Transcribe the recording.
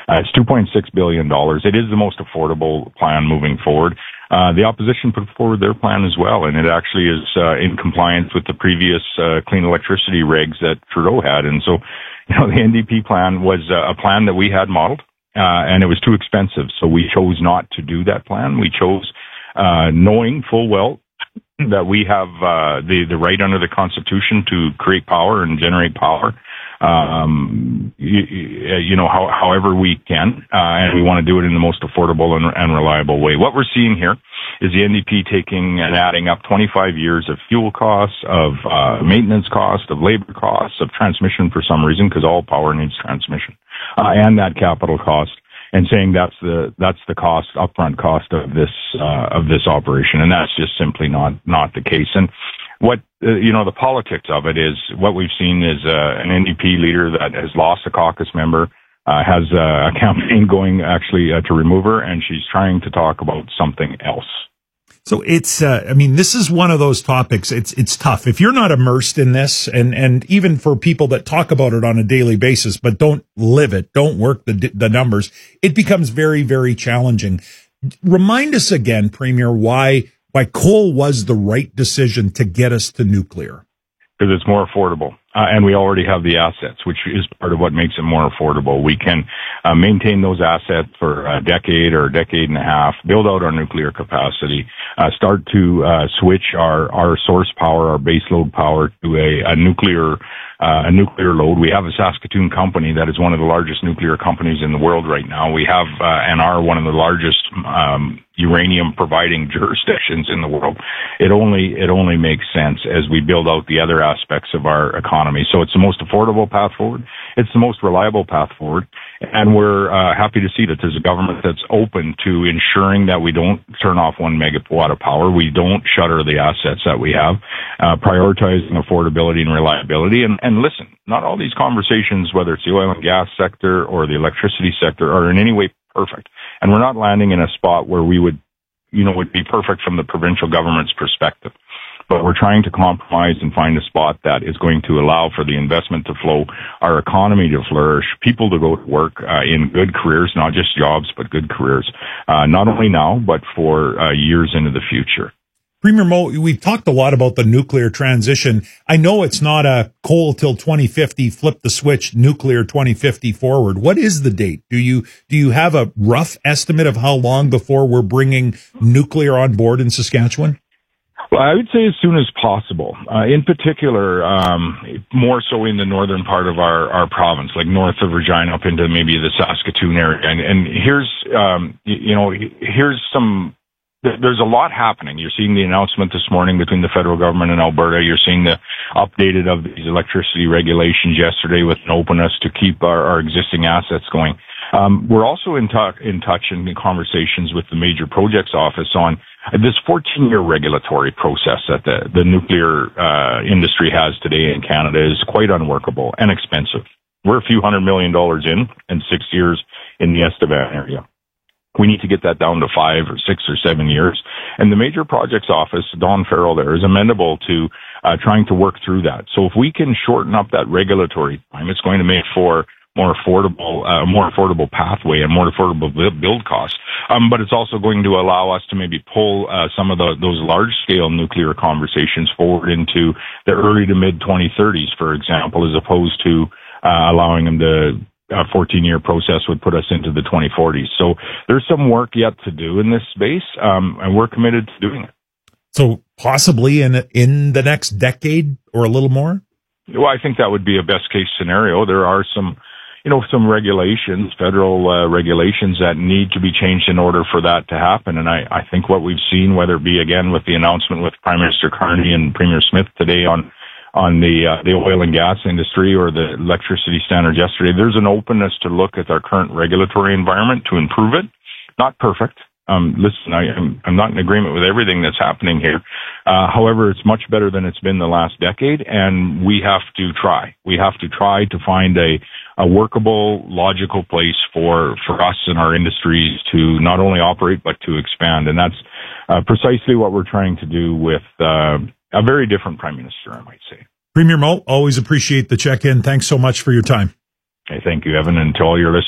It's $2.6 billion. It is the most affordable plan moving forward. The opposition put forward their plan as well, and it actually is in compliance with the previous clean electricity regs that Trudeau had. And so, the NDP plan was a plan that we had modeled, and it was too expensive. So we chose not to do that plan. We chose, knowing full well that we have the right under the Constitution to create power and generate power, however we can, and we want to do it in the most affordable and reliable way. What we're seeing here is the NDP taking and adding up 25 years of fuel costs, of maintenance costs, of labor costs, of transmission for some reason, because all power needs transmission, and that capital cost, and saying that's the cost, upfront cost of this operation, and that's just simply not the case. And what the politics of it is, what we've seen is an NDP leader that has lost a caucus member, has a campaign going actually to remove her, and she's trying to talk about something else. So it's, this is one of those topics. It's tough if you're not immersed in this, and even for people that talk about it on a daily basis, but don't live it, don't work the numbers, it becomes very, very challenging. Remind us again, Premier, why coal was the right decision to get us to nuclear. Because it's more affordable. And we already have the assets, which is part of what makes it more affordable. We can maintain those assets for a decade or a decade and a half, build out our nuclear capacity, start to switch our source power, our base load power to a nuclear load. We have a Saskatoon company that is one of the largest nuclear companies in the world right now. We have and are one of the largest uranium providing jurisdictions in the world. It only makes sense as we build out the other aspects of our economy. So it's the most affordable path forward. It's the most reliable path forward. And we're happy to see that there's a government that's open to ensuring that we don't turn off 1 megawatt of power. We don't shutter the assets that we have, prioritizing affordability and reliability. And listen, not all these conversations, whether it's the oil and gas sector or the electricity sector, are in any way perfect. And we're not landing in a spot where we would be perfect from the provincial government's perspective. But we're trying to compromise and find a spot that is going to allow for the investment to flow, our economy to flourish, people to go to work in good careers, not just jobs, but good careers, not only now, but for years into the future. Premier Moe, we've talked a lot about the nuclear transition. I know it's not a coal till 2050, flip the switch, nuclear 2050 forward. What is the date? Do you have a rough estimate of how long before we're bringing nuclear on board in Saskatchewan? Well, I would say as soon as possible. In particular, more so in the northern part of our province, like north of Regina up into maybe the Saskatoon area. And there's a lot happening. You're seeing the announcement this morning between the federal government and Alberta. You're seeing the updated of these electricity regulations yesterday with an openness to keep our existing assets going. We're also in touch and in conversations with the Major Projects Office on this 14-year regulatory process that the nuclear industry has today in Canada is quite unworkable and expensive. We're a few $100 million in and 6 years in the Estevan area. We need to get that down to 5 or 6 or 7 years. And the Major Projects Office, Don Farrell there, is amenable to trying to work through that. So if we can shorten up that regulatory time, it's going to make for more affordable pathway and more affordable build costs. But it's also going to allow us to maybe pull some of those large-scale nuclear conversations forward into the early to mid-2030s, for example, as opposed to allowing them to a 14-year process would put us into the 2040s. So there's some work yet to do in this space, and we're committed to doing it. So possibly in the next decade or a little more? Well, I think that would be a best-case scenario. There are some regulations, federal regulations that need to be changed in order for that to happen. And I think what we've seen, whether it be, again, with the announcement with Prime Minister Carney and Premier Smith today on the oil and gas industry or the electricity standards yesterday, there's an openness to look at our current regulatory environment to improve it. Not perfect. Listen, I'm not in agreement with everything that's happening here. However, it's much better than it's been the last decade, and we have to try. We have to try to find a workable, logical place for us and our industries to not only operate, but to expand. And that's precisely what we're trying to do with a very different Prime Minister, I might say. Premier Moe, always appreciate the check-in. Thanks so much for your time. Okay, thank you, Evan, and to all your listeners.